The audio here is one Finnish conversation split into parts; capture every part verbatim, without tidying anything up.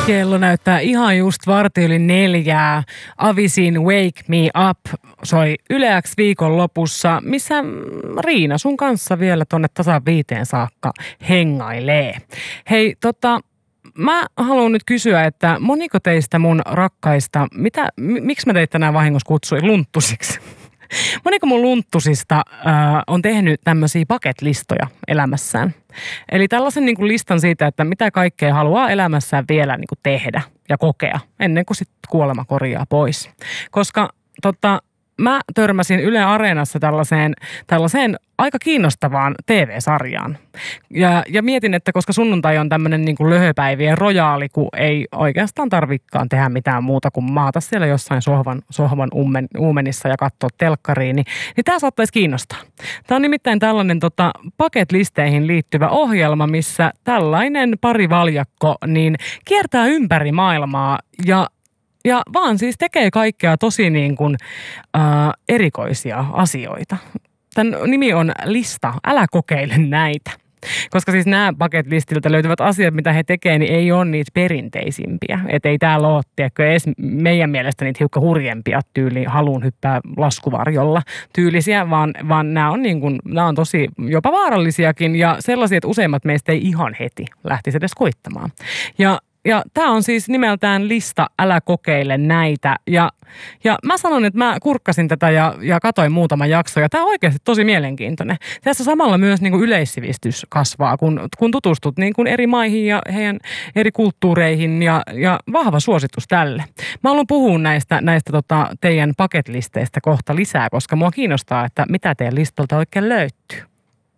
Kello näyttää ihan just varti yli neljää. Avisin Wake Me Up soi Yle X viikon lopussa, missä Riina sun kanssa vielä tonne tasan viiteen saakka hengailee. Hei, tota, mä haluan nyt kysyä, että moniko teistä mun rakkaista, mitä, m- miksi mä teitä tänään vahingossa kutsuin lunttusiksi? Moniko mun lunttusista äh, on tehnyt tämmöisiä bucket-listoja elämässään? Eli tällaisen niin kuin listan siitä, että mitä kaikkea haluaa elämässään vielä niin kuin tehdä ja kokea ennen kuin sitten kuolema korjaa pois. Koska tota, mä törmäsin Yle Areenassa tällaiseen, tällaiseen aika kiinnostavaan T V-sarjaan. Ja, ja mietin, että koska sunnuntai on tämmöinen niin kuin löhöpäivien rojaali, kun ei oikeastaan tarvikaan tehdä mitään muuta kuin maata siellä jossain sohvan, sohvan ummen, uumenissa ja katsoa telkkariin, niin, niin tämä saattaisi kiinnostaa. Tämä on nimittäin tällainen tota, bucket-listeihin liittyvä ohjelma, missä tällainen parivaljakko niin kiertää ympäri maailmaa ja Ja vaan siis tekee kaikkea tosi niin kuin äh, erikoisia asioita. Tämän nimi on Lista, älä kokeile näitä. Koska siis nämä bucket-listiltä löytyvät asiat, mitä he tekevät, niin ei ole niitä perinteisimpiä. Että ei täällä ole, tiedätkö, edes meidän mielestä niitä hiukka hurjempia tyyliin haluun hyppää laskuvarjolla tyylisiä, vaan, vaan nämä on, niin kuin, nämä on tosi jopa vaarallisiakin ja sellaisia, että useimmat meistä ei ihan heti lähtisi edes koittamaan. Ja Ja tämä on siis nimeltään Lista, älä kokeile näitä. Ja, ja mä sanon, että mä kurkkasin tätä ja, ja katoin muutama jakso. Ja tämä on oikeasti tosi mielenkiintoinen. Tässä samalla myös niin kuin yleissivistys kasvaa, kun, kun tutustut niin kuin eri maihin ja heidän eri kulttuureihin. Ja, ja vahva suositus tälle. Mä haluan puhua näistä, näistä tota, teidän bucket-listeistä kohta lisää, koska mua kiinnostaa, että mitä teidän listalta oikein löytyy.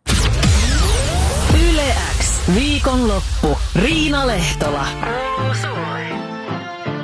Yle X. Viikonloppu. Riina Lehtola.